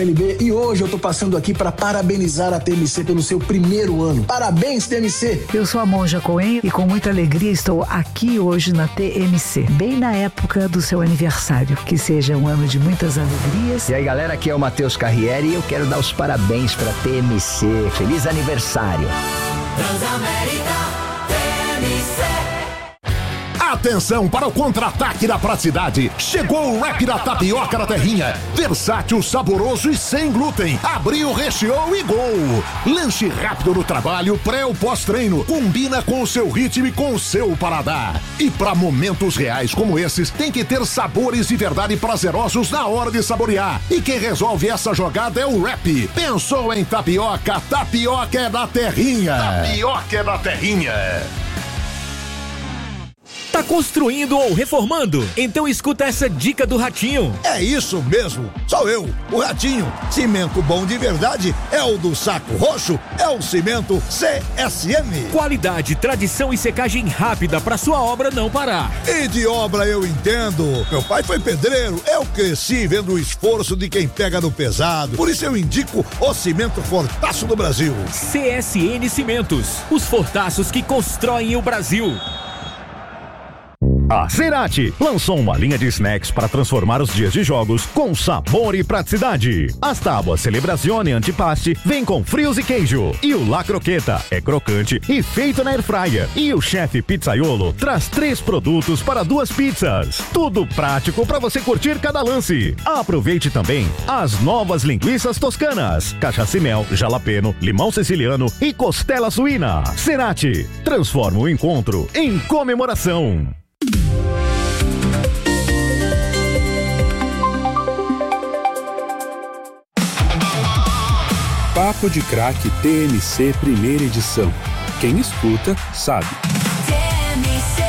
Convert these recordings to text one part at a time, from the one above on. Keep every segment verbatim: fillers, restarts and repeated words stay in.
L B, e hoje eu tô passando aqui para parabenizar a T M C pelo seu primeiro ano. Parabéns, T M C! Eu sou a Monja Coen e com muita alegria estou aqui hoje na T M C, bem na época do seu aniversário. Que seja um ano de muitas alegrias. E aí, galera, aqui é o Matheus Carriere e eu quero dar os parabéns pra T M C. Feliz aniversário! Transamérica T M C. Atenção para o contra-ataque da praticidade. Chegou o rap da tapioca da terrinha. Versátil, saboroso e sem glúten. Abriu, recheou e gol. Lanche rápido no trabalho, pré ou pós-treino. Combina com o seu ritmo e com o seu paladar. E para momentos reais como esses, tem que ter sabores de verdade prazerosos na hora de saborear. E quem resolve essa jogada é o rap. Pensou em tapioca? Tapioca é da terrinha. Tapioca é da terrinha. Tá construindo ou reformando? Então escuta essa dica do Ratinho. É isso mesmo, sou eu, o Ratinho. Cimento bom de verdade é o do Saco Roxo, é o Cimento C S M. Qualidade, tradição e secagem rápida pra sua obra não parar. E de obra eu entendo. Meu pai foi pedreiro, eu cresci vendo o esforço de quem pega no pesado. Por isso eu indico o Cimento Fortaço do Brasil. C S N Cimentos, os fortaços que constroem o Brasil. A Cerati lançou uma linha de snacks para transformar os dias de jogos com sabor e praticidade. As tábuas Celebrazione Antipaste vêm com frios e queijo. E o La Croqueta é crocante e feito na airfryer. E o chefe Pizzaiolo traz três produtos para duas pizzas. Tudo prático para você curtir cada lance. Aproveite também as novas linguiças toscanas. Cachaça e mel, jalapeno, limão siciliano e costela suína. Cerati transforma o encontro em comemoração. Papo de Craque T M C primeira edição. Quem escuta, sabe. T M C.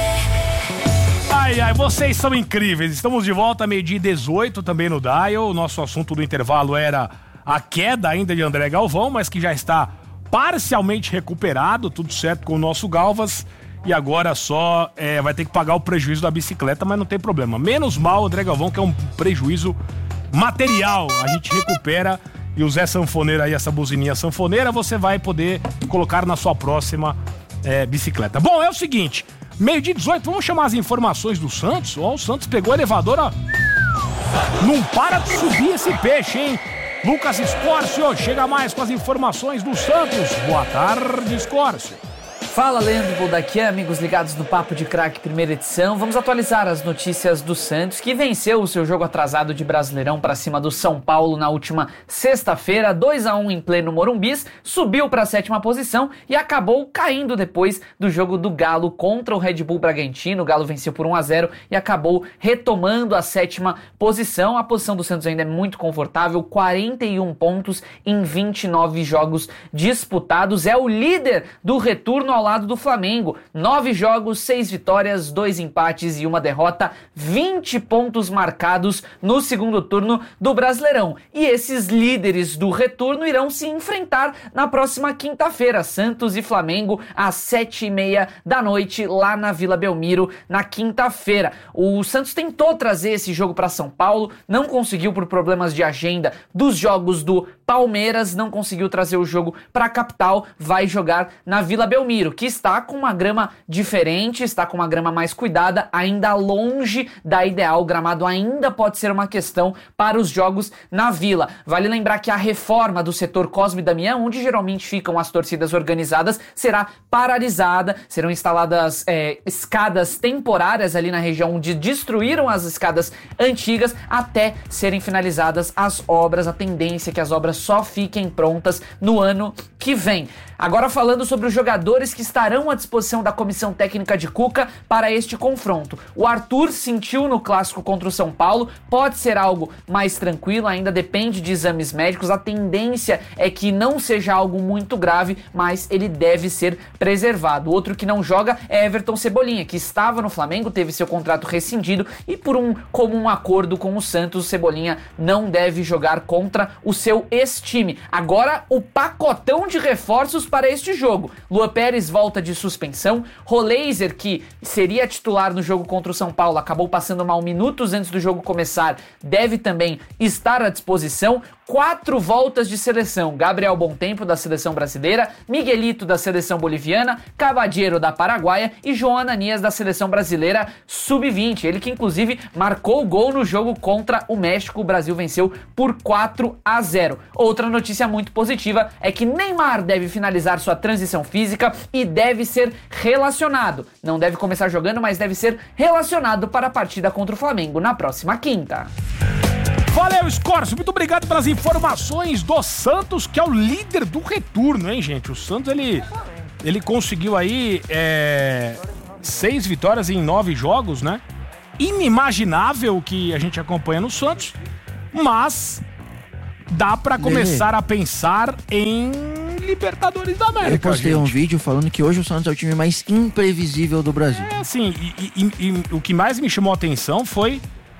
Ai, ai, vocês são incríveis. Estamos de volta, meio-dia e dezoito, também no Dial. O nosso assunto do intervalo era a queda ainda de André Galvão, mas que já está parcialmente recuperado, tudo certo com o nosso Galvas. E agora só é, vai ter que pagar o prejuízo da bicicleta, mas não tem problema. Menos mal, André Galvão, que é um prejuízo material. A gente recupera. E o Zé Sanfoneiro aí, essa buzininha sanfoneira, você vai poder colocar na sua próxima é, bicicleta. Bom, é o seguinte, meio-dia e dezoito, vamos chamar as informações do Santos. Ó, o Santos pegou o elevador, ó. Não para de subir esse peixe, hein? Lucas Escórcio chega mais com as informações do Santos. Boa tarde, Escórcio. Fala, Leandro Boldaquian, amigos ligados no Papo de Craque, primeira edição. Vamos atualizar as notícias do Santos, que venceu o seu jogo atrasado de Brasileirão para cima do São Paulo na última sexta-feira, dois a um em pleno Morumbis, subiu para a sétima posição e acabou caindo depois do jogo do Galo contra o Red Bull Bragantino. O Galo venceu por um a zero e acabou retomando a sétima posição. A posição do Santos ainda é muito confortável, quarenta e um pontos em vinte e nove jogos disputados. É o líder do retorno ao lado do Flamengo, nove jogos, seis vitórias, dois empates e uma derrota, vinte pontos marcados no segundo turno do Brasileirão. E esses líderes do retorno irão se enfrentar na próxima quinta-feira, Santos e Flamengo, às sete e meia da noite, lá na Vila Belmiro, na quinta-feira. O Santos tentou trazer esse jogo para São Paulo, não conseguiu por problemas de agenda dos jogos do Palmeiras, não conseguiu trazer o jogo para a capital, vai jogar na Vila Belmiro, que está com uma grama diferente, está com uma grama mais cuidada, ainda longe da ideal. O gramado ainda pode ser uma questão para os jogos na Vila. Vale lembrar que a reforma do setor Cosme Damião, onde geralmente ficam as torcidas organizadas, será paralisada, serão instaladas é, escadas temporárias ali na região onde destruíram as escadas antigas até serem finalizadas as obras. A tendência é que as obras só fiquem prontas no ano que vem. Agora falando sobre os jogadores que estarão à disposição da comissão técnica de Cuca para este confronto. O Arthur sentiu no clássico contra o São Paulo, pode ser algo mais tranquilo, ainda depende de exames médicos, a tendência é que não seja algo muito grave, mas ele deve ser preservado. O outro que não joga é Everton Cebolinha, que estava no Flamengo, teve seu contrato rescindido e por um comum acordo com o Santos, o Cebolinha não deve jogar contra o seu ex-time. Agora o pacotão de reforços para este jogo. Luan Pérez volta de suspensão, Roleiser, que seria titular no jogo contra o São Paulo, acabou passando mal minutos antes do jogo começar, deve também estar à disposição. quatro voltas de seleção. Gabriel Bontempo, da seleção brasileira, Miguelito, da seleção boliviana, Caballero, da Paraguaia e João Ananias, da seleção brasileira sub vinte. Ele que, inclusive, marcou o gol no jogo contra o México. O Brasil venceu por quatro a zero. Outra notícia muito positiva é que Neymar deve finalizar sua transição física e deve ser relacionado. Não deve começar jogando, mas deve ser relacionado para a partida contra o Flamengo na próxima quinta. Valeu, Scorcio. Muito obrigado pelas informações do Santos, que é o líder do retorno, hein, gente? O Santos, ele, ele conseguiu aí é, seis vitórias em nove jogos, né? Inimaginável o que a gente acompanha no Santos, mas dá pra começar a pensar em Libertadores da América. Eu postei gente. um vídeo falando que hoje o Santos é o time mais imprevisível do Brasil. É, assim, e, e, e o que mais me chamou a atenção foi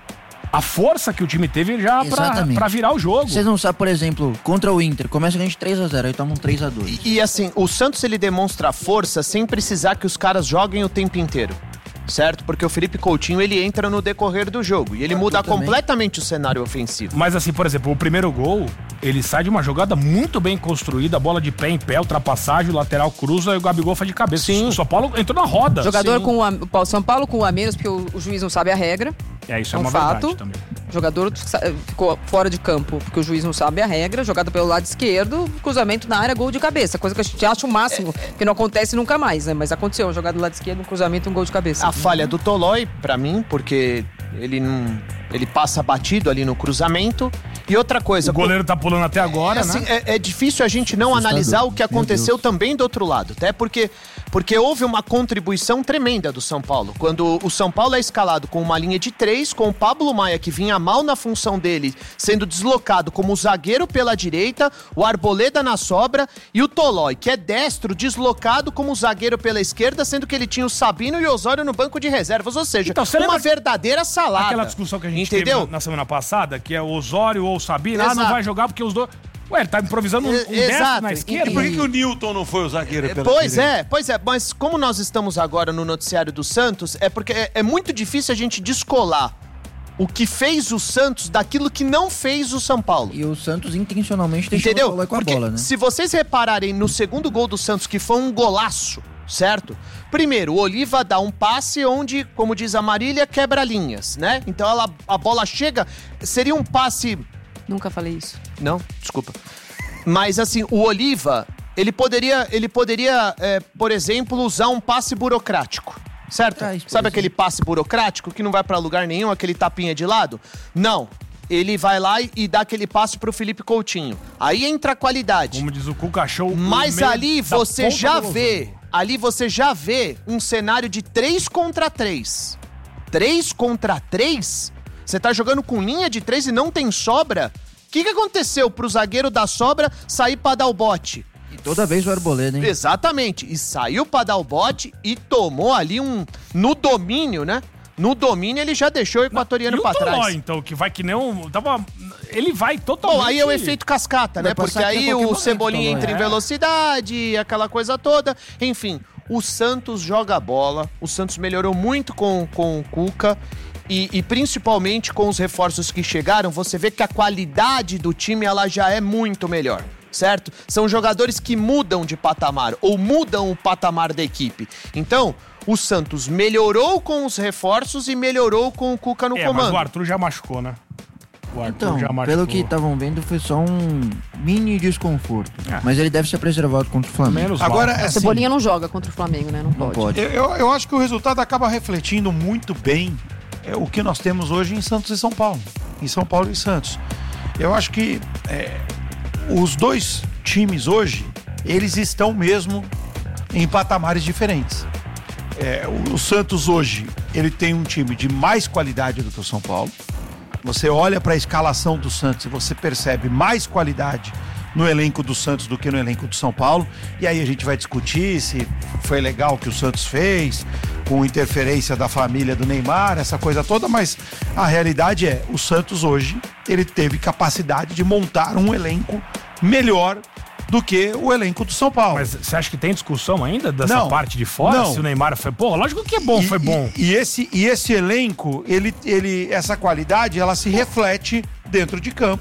a força que o time teve já pra, pra virar o jogo. Vocês não sabem, por exemplo, contra o Inter, começa a gente três a zero, aí toma um três a dois. E, e assim, o Santos ele demonstra força sem precisar que os caras joguem o tempo inteiro. Certo? Porque o Felipe Coutinho, ele entra no decorrer do jogo e ele muda completamente o cenário ofensivo. Mas assim, por exemplo, o primeiro gol, ele sai de uma jogada muito bem construída, bola de pé em pé, ultrapassagem, o lateral cruza e o Gabigol faz de cabeça. Sim. O São Paulo entrou na roda. Jogador Sim. com o, o São Paulo com o a menos, porque o, o juiz não sabe a regra. É, isso é, é um uma fato. verdade também. Jogador ficou fora de campo porque o juiz não sabe a regra, jogada pelo lado esquerdo, cruzamento na área, gol de cabeça. Coisa que a gente acha o máximo, é, que não acontece nunca mais, né? Mas aconteceu, uma jogada do lado esquerdo, um cruzamento, um gol de cabeça. A falha do Tolói, pra mim, porque ele não... ele passa batido ali no cruzamento. E outra coisa... O goleiro tá pulando até agora, é, assim, né? É, é difícil a gente não Assustador. analisar o que aconteceu também do outro lado, até porque, porque houve uma contribuição tremenda do São Paulo. Quando o São Paulo é escalado com uma linha de três, com o Pablo Maia, que vinha mal na função dele, sendo deslocado como zagueiro pela direita, o Arboleda na sobra, e o Tolói, que é destro, deslocado como zagueiro pela esquerda, sendo que ele tinha o Sabino e o Osório no banco de reservas, ou seja, então, uma verdadeira salada. Aquela discussão que a gente Entendeu? teve na semana passada, que é o Osório ou o Sabino, ah, Exato. não vai jogar porque os dois... Ué, ele tá improvisando um, um destro na esquerda. E por que, que o Newton não foi o zagueiro pela Pois direita? é, pois é, mas como nós estamos agora no noticiário do Santos, é porque é, é muito difícil a gente descolar o que fez o Santos daquilo que não fez o São Paulo. E o Santos intencionalmente deixou Entendeu? o Tolói com a Porque bola, né? se vocês repararem no segundo gol do Santos, que foi um golaço, certo? Primeiro, o Oliva dá um passe onde, como diz a Marília, quebra linhas, né? Então ela, a bola chega, seria um passe... Nunca falei isso. Não, desculpa. Mas assim, o Oliva, ele poderia, ele poderia é, por exemplo, usar um passe burocrático. Certo? Ah, Sabe aquele passe burocrático que não vai pra lugar nenhum, aquele tapinha de lado? Não. Ele vai lá e, e dá aquele passe pro Felipe Coutinho. Aí entra a qualidade. Como diz o Cuca Show. Mas ali você já vê, ali você já vê um cenário de três contra três. três contra três? Você tá jogando com linha de três e não tem sobra? O que, que aconteceu pro zagueiro da sobra sair pra dar o bote? E toda vez o Arboleda, hein? Exatamente. E saiu pra dar o bote e tomou ali um... No domínio, né? No domínio ele já deixou o equatoriano não, pra trás. Tolói, então, que vai que nem um... Tava, ele vai totalmente... Bom, aí é o efeito cascata, né? Porque aí o Cebolinha entra em velocidade, aquela coisa toda. Enfim, o Santos joga a bola. O Santos melhorou muito com, com o Cuca. E, e principalmente com os reforços que chegaram, você vê que a qualidade do time ela já é muito melhor, certo? São jogadores que mudam de patamar ou mudam o patamar da equipe. Então, o Santos melhorou com os reforços e melhorou com o Cuca no é, comando. Mas o Arthur já machucou, né? O Arthur então, já machucou. Pelo que estavam vendo, foi só um mini desconforto. É. Mas ele deve ser preservado contra o Flamengo. Menos Agora, a assim, Cebolinha não joga contra o Flamengo, né? Não, não pode. pode. Eu, eu, eu acho que o resultado acaba refletindo muito bem é o que nós temos hoje em Santos e São Paulo. Em São Paulo e Santos. Eu acho que é, os dois times hoje, eles estão mesmo em patamares diferentes. É, o, o Santos hoje, ele tem um time de mais qualidade do que o São Paulo. Você olha para a escalação do Santos e você percebe mais qualidade no elenco do Santos do que no elenco do São Paulo. E aí a gente vai discutir se foi legal o que o Santos fez, com interferência da família do Neymar, essa coisa toda, mas a realidade é, o Santos hoje, ele teve capacidade de montar um elenco melhor do que o elenco do São Paulo. Mas você acha que tem discussão ainda dessa não, parte de fora? Não. Se o Neymar foi... Pô, lógico que é bom, e, foi bom. E, e, esse, e esse elenco, ele, ele, essa qualidade, ela se reflete dentro de campo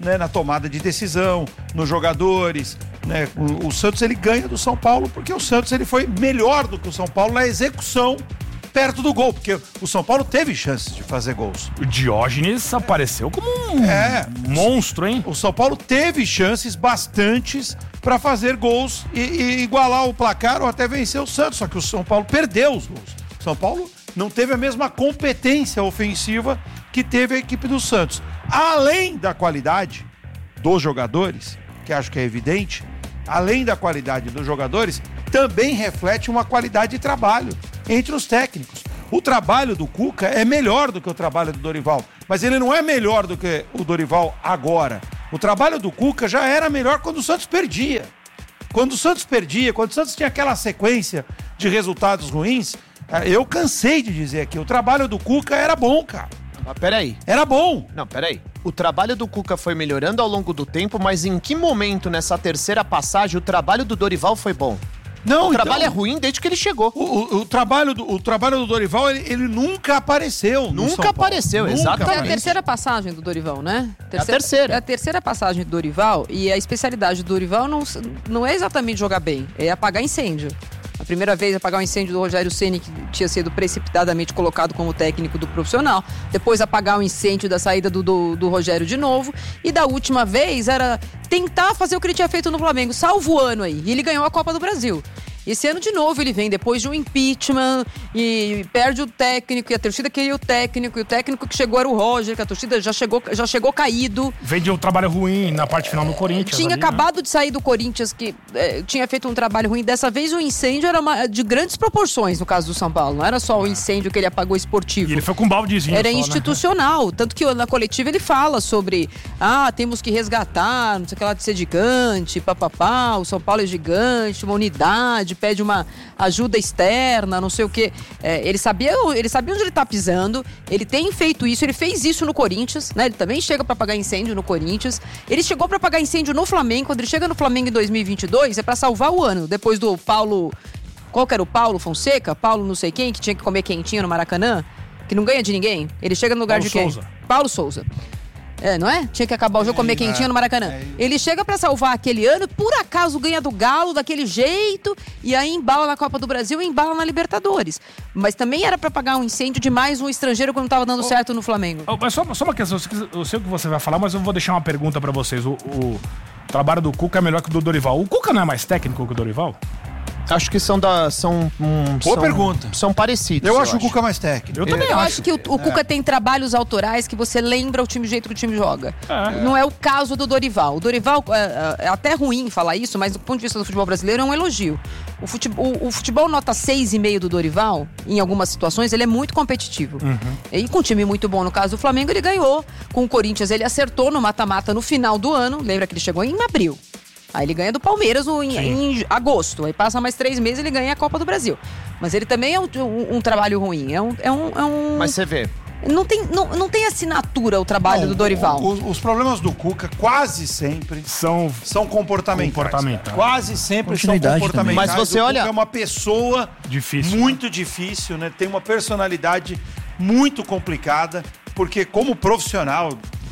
né, na tomada de decisão, nos jogadores, né? O, o Santos ele ganha do São Paulo porque o Santos ele foi melhor do que o São Paulo na execução perto do gol, porque o São Paulo teve chances de fazer gols. O Diógenes apareceu como um é, monstro, hein? O São Paulo teve chances bastantes para fazer gols e, e igualar o placar ou até vencer o Santos, só que o São Paulo perdeu os gols. O São Paulo não teve a mesma competência ofensiva que teve a equipe do Santos. Além da qualidade dos jogadores, que acho que é evidente, além da qualidade dos jogadores, também reflete uma qualidade de trabalho entre os técnicos. O trabalho do Cuca é melhor do que o trabalho do Dorival, mas ele não é melhor do que o Dorival agora. O trabalho do Cuca já era melhor quando o Santos perdia. Quando o Santos perdia, quando o Santos tinha aquela sequência de resultados ruins, eu cansei de dizer aqui, o trabalho do Cuca era bom, cara. Mas peraí. Era bom. Não, peraí. O trabalho do Cuca foi melhorando ao longo do tempo, mas em que momento nessa terceira passagem o trabalho do Dorival foi bom? Não, o trabalho então, é ruim desde que ele chegou. O, o, o, trabalho, do, o trabalho do Dorival, ele, ele nunca apareceu. Nunca apareceu, exatamente. É a terceira passagem do Dorival, né? Terceira, é a terceira. É a terceira passagem do Dorival, e a especialidade do Dorival não, não é exatamente jogar bem, é apagar incêndio. A primeira vez apagar o incêndio do Rogério Ceni, que tinha sido precipitadamente colocado como técnico do profissional. Depois apagar o incêndio da saída do, do, do Rogério de novo. E da última vez era tentar fazer o que ele tinha feito no Flamengo, salvo o ano aí. E ele ganhou a Copa do Brasil. Esse ano de novo ele vem depois de um impeachment e perde o técnico, e a torcida queria o técnico, e o técnico que chegou era o Roger, que a torcida já chegou, já chegou caído. Vem de um trabalho ruim na parte final do Corinthians. Tinha ali, acabado né? de sair do Corinthians, que é, tinha feito um trabalho ruim. Dessa vez o incêndio era uma, de grandes proporções no caso do São Paulo. Não era só o incêndio que ele apagou esportivo. E ele foi com um baldezinho. Era só, institucional. Né? Tanto que na coletiva ele fala sobre ah, temos que resgatar, não sei o que lá de ser gigante, papapá, o São Paulo é gigante, uma unidade, pede uma ajuda externa, não sei o quê. É, ele, sabia, ele sabia onde ele tá pisando, ele tem feito isso, ele fez isso no Corinthians, né? Ele também chega pra apagar incêndio no Corinthians. Ele chegou pra apagar incêndio no Flamengo. Quando ele chega no Flamengo em dois mil e vinte e dois, é pra salvar o ano. Depois do Paulo... Qual que era o Paulo Fonseca? Paulo não sei quem, que tinha que comer quentinha no Maracanã, que não ganha de ninguém. Ele chega no lugar Paulo de quem? Souza. Paulo Souza. É, não é? Tinha que acabar o jogo, comer quentinha no Maracanã. Ele chega pra salvar aquele ano, por acaso ganha do Galo daquele jeito, e aí embala na Copa do Brasil e embala na Libertadores. Mas também era pra apagar um incêndio de mais um estrangeiro quando tava dando oh, certo no Flamengo. Oh, mas só, só uma questão, eu sei o que você vai falar, mas eu vou deixar uma pergunta pra vocês. O, o trabalho do Cuca é melhor que o do Dorival. O Cuca não é mais técnico que o Dorival? Acho que são da. São, um, Boa são, pergunta. São parecidos. Eu, eu acho o Cuca mais técnico. Eu também eu acho. acho que o, o Cuca é. tem trabalhos autorais que você lembra o time, o jeito que o time joga. É. Não é o caso do Dorival. O Dorival, é, é até ruim falar isso, mas do ponto de vista do futebol brasileiro é um elogio. O futebol, o, o futebol nota seis vírgula cinco do Dorival, em algumas situações, ele é muito competitivo. Uhum. E com um time muito bom, no caso do Flamengo, ele ganhou. Com o Corinthians, ele acertou no mata-mata no final do ano. Lembra que ele chegou em abril. Aí ele ganha do Palmeiras no, em, em agosto. Aí passa mais três meses e ele ganha a Copa do Brasil. Mas ele também é um, um, um trabalho ruim. É um, é, um, é um... Mas você vê. Não tem, não, não tem assinatura o trabalho não, do Dorival. O, o, os problemas do Cuca quase sempre são, são comportamentais. Comportamentais. Quase sempre são comportamentais. Mas você olha... é uma pessoa difícil, muito né? difícil, né? Tem uma personalidade muito complicada, porque como profissional...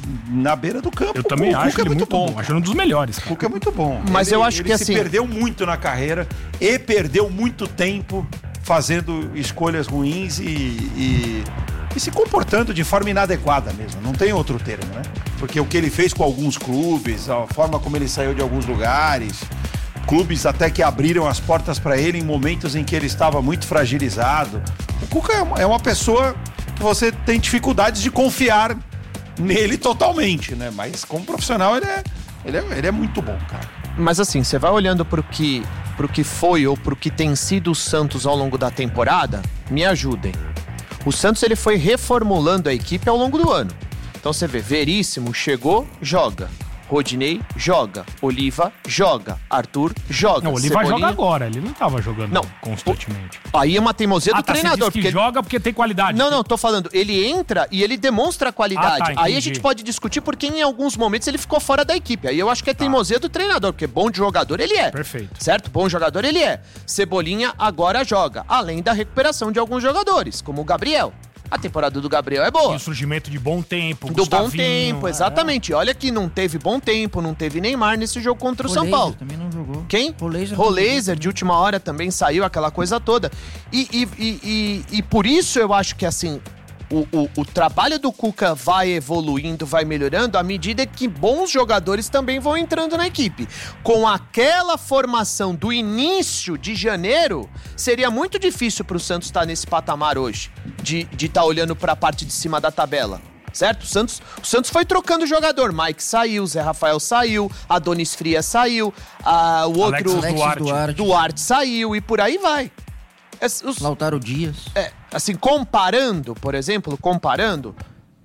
na beira do campo. Eu também o acho Cuca ele é muito bom. bom. Acho um dos melhores. O Cuca é muito bom. Mas ele, eu acho ele que se assim... perdeu muito na carreira e perdeu muito tempo fazendo escolhas ruins e, e, e se comportando de forma inadequada mesmo. Não tem outro termo, né? Porque o que ele fez com alguns clubes, a forma como ele saiu de alguns lugares, clubes até que abriram as portas para ele em momentos em que ele estava muito fragilizado. O Cuca é uma, é uma pessoa que você tem dificuldades de confiar nele totalmente, né? Mas como profissional ele é, ele é, ele é muito bom, cara. Mas assim, você vai olhando pro que, pro que foi ou pro que tem sido o Santos ao longo da temporada, me ajudem. O Santos ele foi reformulando a equipe ao longo do ano. Então você vê, Veríssimo chegou, joga. Rodinei joga, Oliva joga, Arthur joga. Não, o Oliva Cebolinha... joga agora, ele não tava jogando não. constantemente. Aí é uma teimosia do ah, tá, treinador. Porque ele joga porque tem qualidade. Não, não, tô falando, ele entra e ele demonstra qualidade. Ah, tá, aí a gente pode discutir porque em alguns momentos ele ficou fora da equipe. Aí eu acho que é teimosia tá. do treinador, porque bom de jogador ele é. Perfeito. Certo? Bom jogador ele é. Cebolinha agora joga, além da recuperação de alguns jogadores, como o Gabriel. A temporada do Gabriel é boa. E o surgimento de bom tempo, Do Gustavinho, bom tempo, exatamente. É. Olha que não teve bom tempo, não teve Neymar nesse jogo contra o o São Laser Paulo. também não jogou. Quem? O Laser. O Laser, de última hora, também saiu, aquela coisa toda. E, e, e, e, e por isso eu acho que, assim, o, o, o trabalho do Cuca vai evoluindo, vai melhorando, à medida que bons jogadores também vão entrando na equipe. Com aquela formação do início de janeiro, seria muito difícil para o Santos estar nesse patamar hoje, de estar tá olhando para a parte de cima da tabela. Certo? O Santos, o Santos foi trocando jogador. Mike saiu, Zé Rafael saiu, Adonis Frias saiu, a, o outro Alexis Duarte. Duarte. Duarte saiu e por aí vai. Es, os, Lautaro Dias. É, assim, comparando, por exemplo, comparando,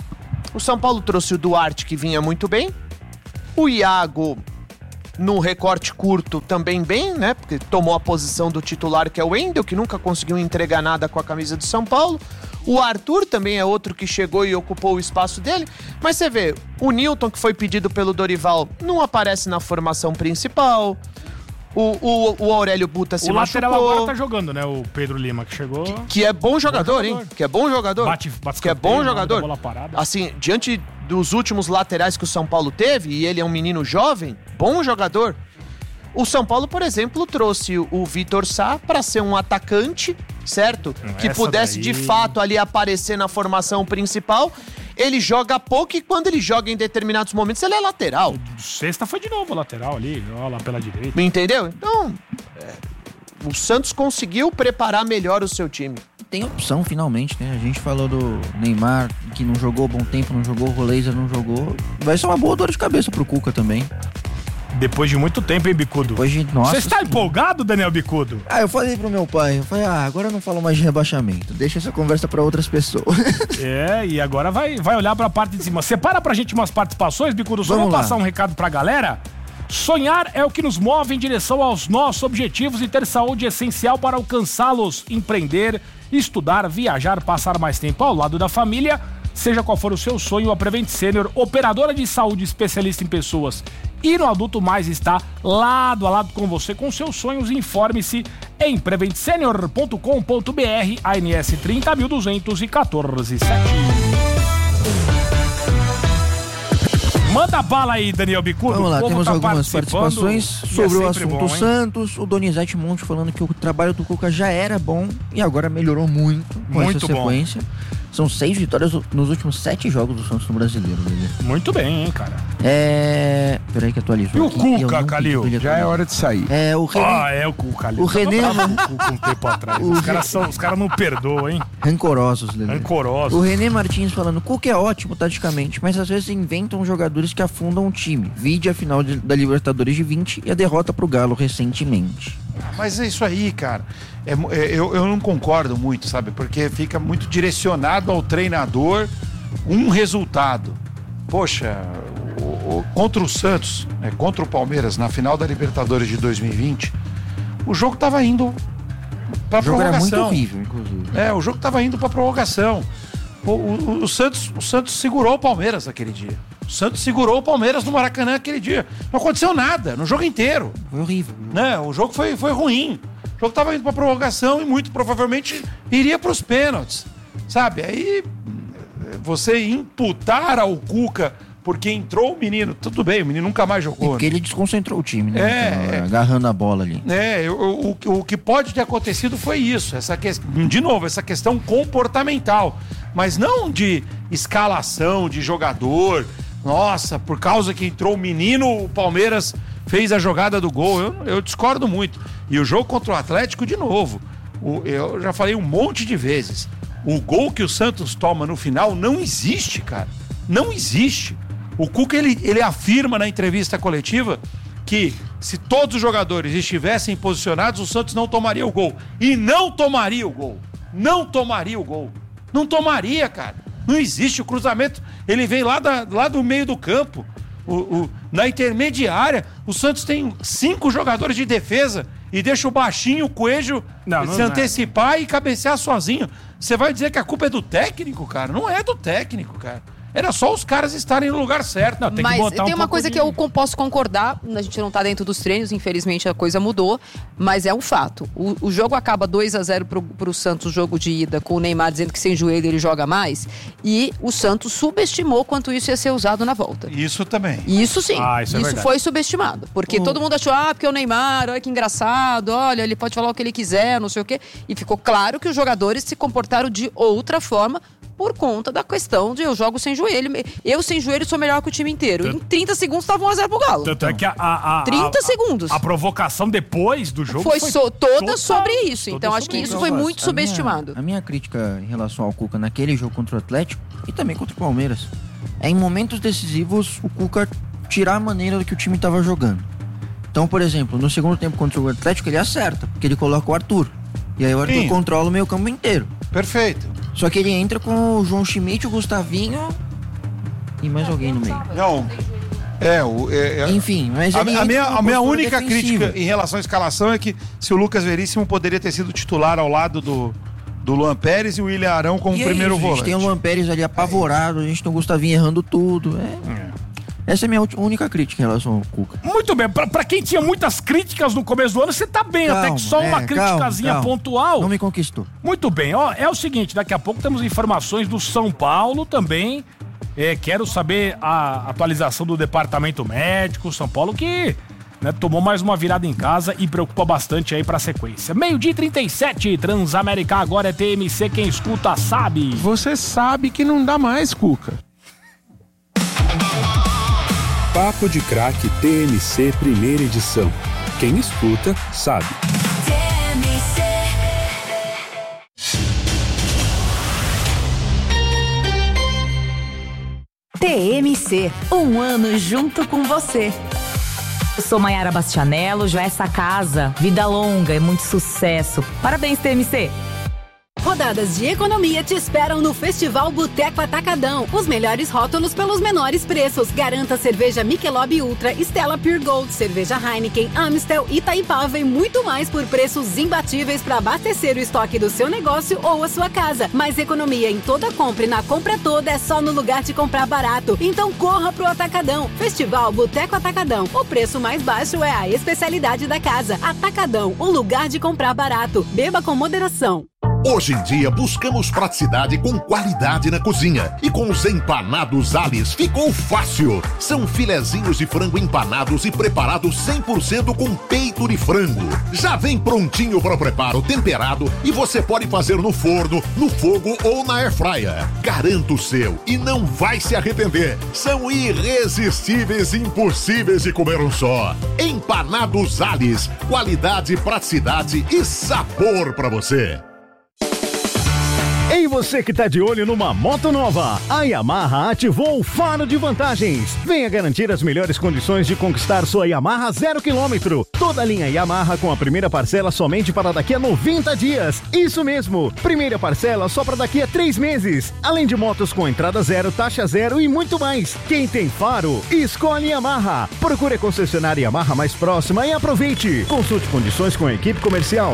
o São Paulo trouxe o Duarte, que vinha muito bem, o Iago, no recorte curto, também bem, né? Porque tomou a posição do titular, que é o Wendel, que nunca conseguiu entregar nada com a camisa do São Paulo. O Arthur também é outro que chegou e ocupou o espaço dele. Mas você vê, o Nilton, que foi pedido pelo Dorival, não aparece na formação principal. O, o, o Aurélio Buta se o machucou. O lateral agora tá jogando, né? O Pedro Lima, que chegou... Que, que é bom jogador, bom jogador, hein? Que é bom jogador. Bate, bate que é bom jogador. Bola parada. Assim, diante dos últimos laterais que o São Paulo teve, e ele é um menino jovem, bom jogador. O São Paulo, por exemplo, trouxe o Vitor Sá para ser um atacante, certo? Que pudesse, daí... de fato, ali aparecer na formação principal. Ele joga pouco e quando ele joga em determinados momentos, ele é lateral. Sexta foi de novo lateral ali, ó, lá pela direita. Me entendeu? Então, é, o Santos conseguiu preparar melhor o seu time. Tem opção, finalmente, né? A gente falou do Neymar, que não jogou bom tempo, não jogou, o Laser não jogou. Vai ser uma boa dor de cabeça pro Cuca também. Depois de muito tempo, hein, Bicudo? Depois de... Nossa, você está sim. empolgado, Daniel Bicudo? Ah, eu falei pro meu pai, eu falei, ah, agora eu não falo mais de rebaixamento, deixa essa conversa pra outras pessoas. É, e agora vai, vai olhar pra parte de cima. Separa pra gente umas participações, Bicudo, só vou passar um recado pra galera. Sonhar é o que nos move em direção aos nossos objetivos e ter saúde é essencial para alcançá-los. Empreender, estudar, viajar, passar mais tempo ao lado da família. Seja qual for o seu sonho, a Prevent Senior, operadora de saúde especialista em pessoas e no adulto mais, está lado a lado com você com seus sonhos. Informe-se em prevent senior ponto com ponto b r, A N S trinta mil duzentos e quatorze sete. Manda bala aí, Daniel Bicudo. Vamos lá, temos tá algumas participações sobre é o assunto bom, Santos. O Donizete Monte falando que o trabalho do Cuca já era bom e agora melhorou muito com muito essa sequência. Bom. São seis vitórias nos últimos sete jogos do Santos no Brasileiro, velho. Muito bem, hein, cara. É... Peraí que atualizou. E o aqui. Cuca, Calil? Já é hora de sair. É, o René... Ah, é o Cuca, Calil. O René... O Cuca um tempo atrás. O os, Re... caras são, os caras não perdoam, hein? Rancorosos, Lelê. Rancorosos. O René Martins falando, Cuca é ótimo taticamente, mas às vezes inventam jogadores que afundam o time. Vide a final de, da Libertadores de vinte e a derrota pro Galo recentemente. Mas é isso aí, cara. É, é, eu, eu não concordo muito, sabe? Porque fica muito direcionado ao treinador um resultado. Poxa, o, o, contra o Santos, né, contra o Palmeiras, na final da Libertadores de dois mil e vinte, o jogo tava indo pra o jogo prorrogação. Era muito horrível, inclusive. É, o jogo tava indo pra prorrogação. O, o, o, Santos, o Santos segurou o Palmeiras naquele dia. O Santos segurou o Palmeiras no Maracanã aquele dia. Não aconteceu nada, no jogo inteiro. Foi horrível. Né? O jogo foi, foi ruim. O jogo estava indo para prorrogação e muito provavelmente iria para os pênaltis. Sabe? Aí você imputar ao Cuca porque entrou o menino, tudo bem, o menino nunca mais jogou. E porque ele desconcentrou o time, né? É, então, agarrando a bola ali. É, o, o, o que pode ter acontecido foi isso. Essa que... De novo, essa questão comportamental. Mas não de escalação de jogador. Nossa, por causa que entrou o menino, o Palmeiras fez a jogada do gol. Eu, eu discordo muito. E o jogo contra o Atlético, de novo. O, eu já falei um monte de vezes. O gol que o Santos toma no final não existe, cara. Não existe. O Cuca, ele, ele afirma na entrevista coletiva que se todos os jogadores estivessem posicionados, o Santos não tomaria o gol. E não tomaria o gol. Não tomaria o gol. Não tomaria, cara. Não existe o cruzamento. Ele vem lá, da, lá do meio do campo. O, o, na intermediária, o Santos tem cinco jogadores de defesa e deixa o baixinho, o Coelho, não, não, se antecipar não. e cabecear sozinho. Você vai dizer que a culpa é do técnico, cara? Não é do técnico, cara. Era só os caras estarem no lugar certo. Não, tem Mas que botar tem um uma pouco coisa de... que eu com- posso concordar, a gente não tá dentro dos treinos, infelizmente a coisa mudou, mas é um fato. O, o jogo acaba dois a zero pro, pro Santos, o jogo de ida, com o Neymar dizendo que sem joelho ele joga mais, e o Santos subestimou quanto isso ia ser usado na volta. Isso também. Isso sim, Ah, isso é isso verdade. foi subestimado, porque todo mundo achou, ah, porque o Neymar, olha que engraçado, olha, ele pode falar o que ele quiser, não sei o quê, e ficou claro que os jogadores se comportaram de outra forma, por conta da questão de eu jogo sem joelho. Eu sem joelho sou melhor que o time inteiro. Em trinta segundos tava um a zero pro Galo. Tanto é que a, a, a, trinta a- segundos. A provocação depois do jogo Foi, foi, so- toda total- sobre isso. toda Então acho sobre que isso isso. foi Vasco, muito a subestimado. Minha, a minha crítica em relação ao Cuca naquele jogo contra o Atlético e também contra o Palmeiras é em momentos decisivos o Cuca tirar a maneira que o time estava jogando. Então, por exemplo, no segundo tempo contra o Atlético ele acerta, porque ele coloca o Arthur. E aí o Arthur Sim. controla o meio campo inteiro. Perfeito. Só que ele entra com o João Schmidt, o Gustavinho e mais alguém no meio. Não. É, o. é- é- Enfim, mas a, ele a entra minha, numa a minha postura única defensiva. crítica em relação à escalação é que se o Lucas Veríssimo poderia ter sido titular ao lado do, do Luan Pérez e o William Arão como E é primeiro isso, A volante. gente tem o Luan Pérez ali apavorado, a gente tem o Gustavinho errando tudo. É. Essa é a minha ulti- única crítica em relação ao Cuca. Muito bem, pra, pra quem tinha muitas críticas no começo do ano, você tá bem, até que só Calma, uma é, criticazinha calma, calma. pontual. Não me conquistou. Muito bem, ó, é o seguinte, daqui a pouco temos informações do São Paulo também. É, quero saber a atualização do departamento médico, São Paulo que, né, tomou mais uma virada em casa e preocupa bastante aí pra sequência. Meio-dia e trinta e sete, Transamérica agora é T M C, quem escuta sabe. Você sabe que não dá mais, Cuca. Papo de Craque T M C primeira edição. Quem escuta, sabe. T M C, um ano junto com você. Eu sou Maiara Bastianello, já essa casa, vida longa e muito sucesso. Parabéns, T M C. Rodadas de economia te esperam no Festival Boteco Atacadão. Os melhores rótulos pelos menores preços. Garanta cerveja Michelob Ultra, Stella Pure Gold, cerveja Heineken, Amstel, Itaipava e muito mais por preços imbatíveis para abastecer o estoque do seu negócio ou a sua casa. Mais economia em toda compra e na compra toda é só no lugar de comprar barato. Então corra pro Atacadão. Festival Boteco Atacadão. O preço mais baixo é a especialidade da casa. Atacadão, o lugar de comprar barato. Beba com moderação. Hoje em dia buscamos praticidade com qualidade na cozinha. E com os empanados Alice ficou fácil. São filezinhos de frango empanados e preparados cem por cento com peito de frango. Já vem prontinho para o preparo, temperado, e você pode fazer no forno, no fogo ou na airfryer. Garanta o seu e não vai se arrepender. São irresistíveis e impossíveis de comer um só. Empanados Alice, qualidade, praticidade e sabor para você. Ei, você que tá de olho numa moto nova, a Yamaha ativou o faro de vantagens. Venha garantir as melhores condições de conquistar sua Yamaha zero quilômetro. Toda a linha Yamaha com a primeira parcela somente para daqui a noventa dias. Isso mesmo, primeira parcela só para daqui a três meses. Além de motos com entrada zero, taxa zero e muito mais. Quem tem faro, escolhe Yamaha. Procure a concessionária Yamaha mais próxima e aproveite. Consulte condições com a equipe comercial.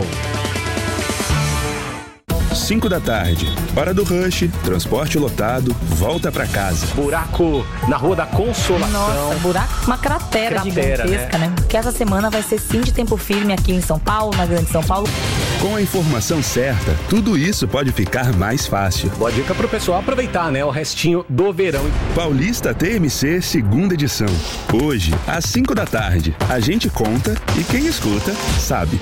cinco da tarde. Hora do rush, transporte lotado, volta pra casa. Buraco na Rua da Consolação. Nossa, buraco, uma cratera, Cratera, gigantesca, né? Porque essa semana vai ser sim de tempo firme aqui em São Paulo, na Grande São Paulo. Com a informação certa, tudo isso pode ficar mais fácil. Boa dica pro pessoal aproveitar, né? O restinho do verão. Paulista T M C, segunda edição. Hoje, às cinco da tarde. A gente conta e quem escuta, sabe.